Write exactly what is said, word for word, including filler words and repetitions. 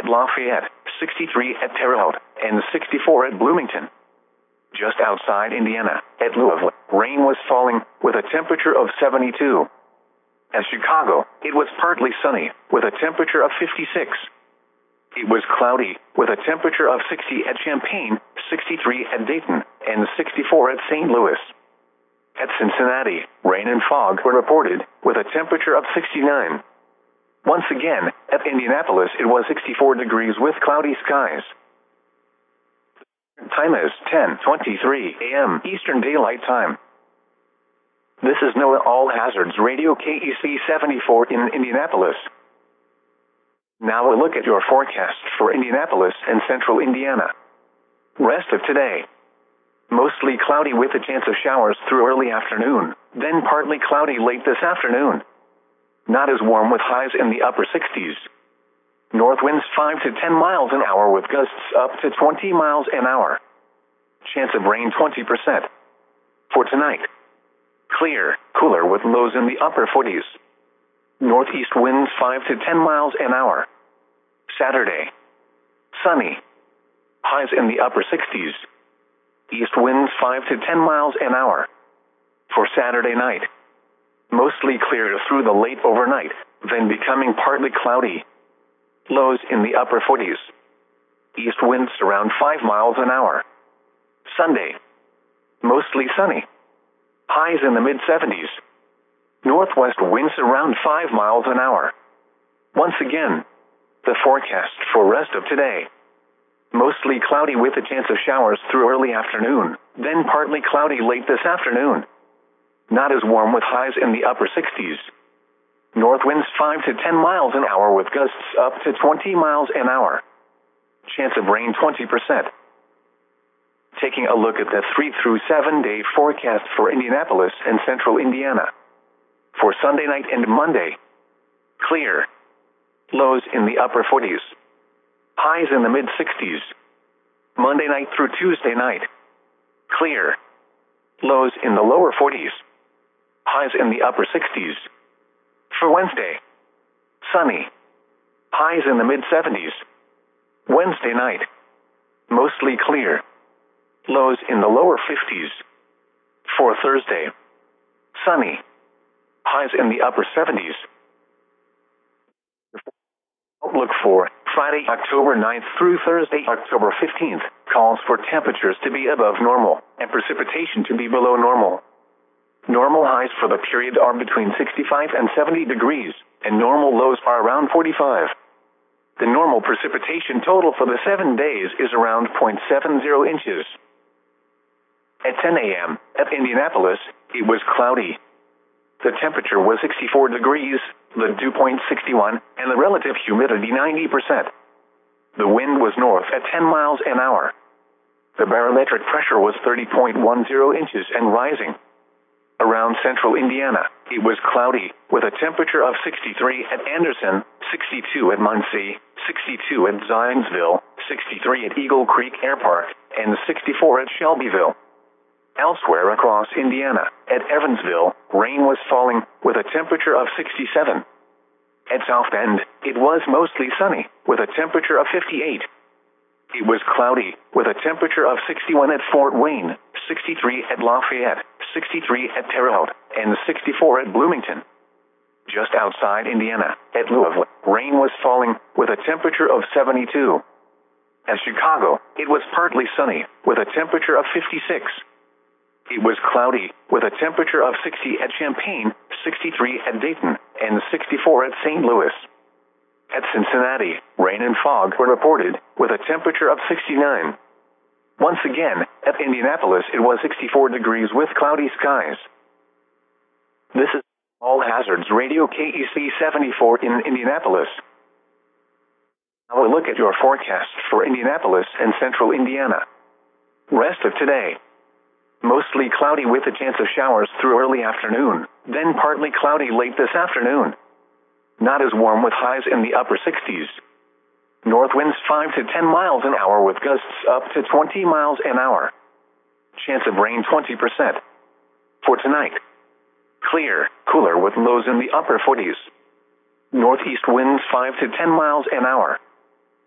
Lafayette, sixty-three at Terre Haute, and sixty-four at Bloomington. Just outside Indiana, at Louisville, rain was falling, with a temperature of seventy-two. At Chicago, it was partly sunny, with a temperature of fifty-six. It was cloudy, with a temperature of sixty at Champaign, sixty-three at Dayton, and sixty-four at Saint Louis. At Cincinnati, rain and fog were reported, with a temperature of sixty-nine. Once again, at Indianapolis it was sixty-four degrees with cloudy skies. Time is ten twenty-three a m Eastern Daylight Time. This is NOAA All Hazards Radio K E C seventy-four in Indianapolis. Now a look at your forecast for Indianapolis and central Indiana. Rest of today. Mostly cloudy with a chance of showers through early afternoon, then partly cloudy late this afternoon. Not as warm with highs in the upper sixties. North winds five to ten miles an hour with gusts up to twenty miles an hour. Chance of rain twenty percent. For tonight. Clear, cooler with lows in the upper forties. Northeast winds five to ten miles an hour. Saturday. Sunny. Highs in the upper sixties. East winds five to ten miles an hour. For Saturday night. Mostly clear through the late overnight, then becoming partly cloudy. Lows in the upper forties. East winds around five miles an hour. Sunday. Mostly sunny. Highs in the mid seventies. Northwest winds around five miles an hour. Once again, the forecast for rest of today. Mostly cloudy with a chance of showers through early afternoon, then partly cloudy late this afternoon. Not as warm with highs in the upper sixties. North winds five to ten miles an hour with gusts up to twenty miles an hour. Chance of rain twenty percent. Taking a look at the three through seven day forecast for Indianapolis and central Indiana. For Sunday night and Monday. Clear. Lows in the upper forties. Highs in the mid sixties. Monday night through Tuesday night. Clear. Lows in the lower forties. Highs in the upper sixties. For Wednesday. Sunny. Highs in the mid seventies. Wednesday night. Mostly clear. Lows in the lower fifties. For Thursday. Sunny. Highs in the upper seventies. Outlook for Friday, October ninth through Thursday, October fifteenth, calls for temperatures to be above normal and precipitation to be below normal. Normal highs for the period are between sixty-five and seventy degrees, and normal lows are around forty-five. The normal precipitation total for the seven days is around zero point seven zero inches. At ten a m at Indianapolis, it was cloudy. The temperature was sixty-four degrees, the dew point sixty-one, and the relative humidity ninety percent. The wind was north at ten miles an hour. The barometric pressure was thirty point one zero inches and rising. Around central Indiana, it was cloudy, with a temperature of sixty-three at Anderson, sixty-two at Muncie, sixty-two at Zionsville, sixty-three at Eagle Creek Air Park, and sixty-four at Shelbyville. Elsewhere across Indiana, at Evansville, rain was falling, with a temperature of sixty-seven. At South Bend, it was mostly sunny, with a temperature of fifty-eight. It was cloudy, with a temperature of sixty-one at Fort Wayne, sixty-three at Lafayette, sixty-three at Terre Haute, and sixty-four at Bloomington. Just outside Indiana, at Louisville, rain was falling, with a temperature of seventy-two. At Chicago, it was partly sunny, with a temperature of fifty-six. It was cloudy, with a temperature of sixty at Champaign, sixty-three at Dayton, and sixty-four at Saint Louis. At Cincinnati, rain and fog were reported, with a temperature of sixty-nine. Once again, at Indianapolis it was sixty-four degrees with cloudy skies. This is All Hazards Radio K E C seventy-four in Indianapolis. Now a look at your forecast for Indianapolis and central Indiana. Rest of today. Mostly cloudy with a chance of showers through early afternoon, then partly cloudy late this afternoon. Not as warm with highs in the upper sixties. North winds five to ten miles an hour with gusts up to twenty miles an hour. Chance of rain twenty percent. For tonight. Clear, cooler with lows in the upper forties. Northeast winds five to ten miles an hour.